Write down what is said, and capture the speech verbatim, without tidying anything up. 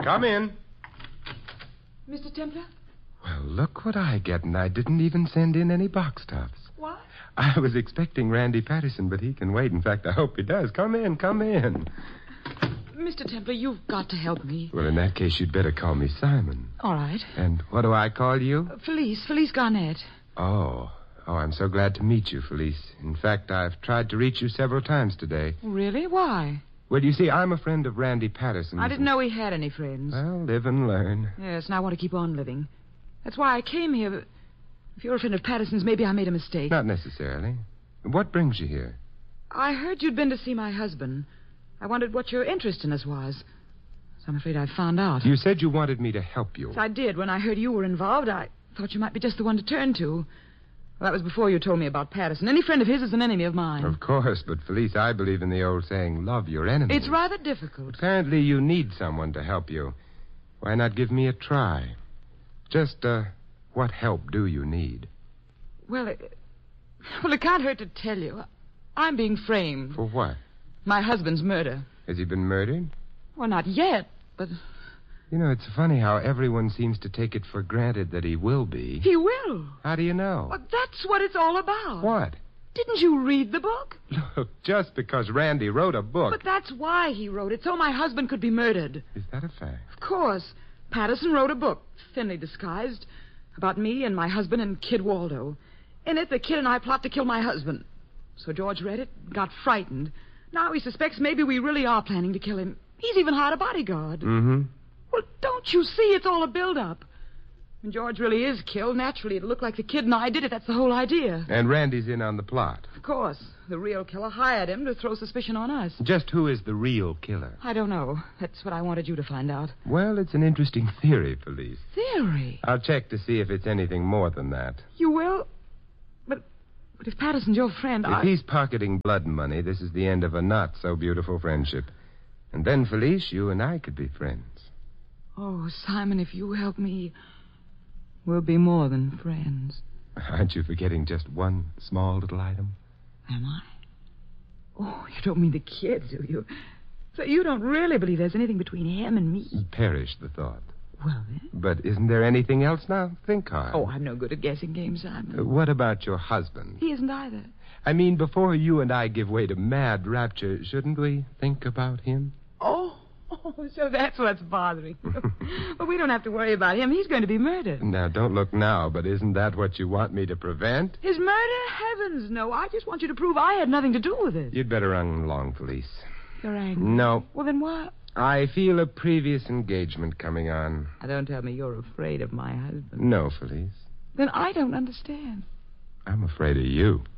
Come in. Mister Templar? Well, look what I get, and I didn't even send in any box tops. What? I was expecting Randy Patterson, but he can wait. In fact, I hope he does. Come in, come in. Mister Templar, you've got to help me. Well, in that case, you'd better call me Simon. All right. And what do I call you? Uh, Felice, Felice Garnett. Oh. Oh, I'm so glad to meet you, Felice. In fact, I've tried to reach you several times today. Really? Why? Well, you see, I'm a friend of Randy Patterson's. I didn't know he had any friends. Well, live and learn. Yes, and I want to keep on living. That's why I came here, but if you're a friend of Patterson's, maybe I made a mistake. Not necessarily. What brings you here? I heard you'd been to see my husband. I wondered what your interest in us was. So I'm afraid I found out. You said you wanted me to help you. Yes, I did. When I heard you were involved, I thought you might be just the one to turn to. Well, that was before you told me about Patterson. Any friend of his is an enemy of mine. Of course, but Felice, I believe in the old saying, love your enemy. It's rather difficult. Apparently you need someone to help you. Why not give me a try? Just, uh, what help do you need? Well, it, well, it can't hurt to tell you. I'm being framed. For what? My husband's murder. Has he been murdered? Well, not yet, but... You know, it's funny how everyone seems to take it for granted that he will be. He will. How do you know? Well, that's what it's all about. What? Didn't you read the book? Look, just because Randy wrote a book... But that's why he wrote it, so my husband could be murdered. Is that a fact? Of course. Patterson wrote a book, thinly disguised, about me and my husband and Kid Waldo. In it, the kid and I plot to kill my husband. So George read it, got frightened. Now he suspects maybe we really are planning to kill him. He's even hired a bodyguard. Mm-hmm. Well, don't you see? It's all a build-up. When George really is killed, naturally it'll look like the kid and I did it. That's the whole idea. And Randy's in on the plot. Of course. The real killer hired him to throw suspicion on us. Just who is the real killer? I don't know. That's what I wanted you to find out. Well, it's an interesting theory, Felice. Theory? I'll check to see if it's anything more than that. You will? But, but if Patterson's your friend, if I... If he's pocketing blood money, this is the end of a not-so-beautiful friendship. And then, Felice, you and I could be friends. Oh, Simon, if you help me, we'll be more than friends. Aren't you forgetting just one small little item? Am I? Oh, you don't mean the kid, do you? So you don't really believe there's anything between him and me? Perish the thought. Well, then. But isn't there anything else now? Think hard. Oh, I'm no good at guessing games, Simon. Uh, what about your husband? He isn't either. I mean, before you and I give way to mad rapture, shouldn't we think about him? Oh. Oh, so that's what's bothering you. Well, we don't have to worry about him. He's going to be murdered. Now, don't look now, but isn't that what you want me to prevent? His murder? Heavens, no. I just want you to prove I had nothing to do with it. You'd better run along, Felice. You're angry? No. Well, then what? I feel a previous engagement coming on. Now, don't tell me you're afraid of my husband. No, Felice. Then I don't understand. I'm afraid of you.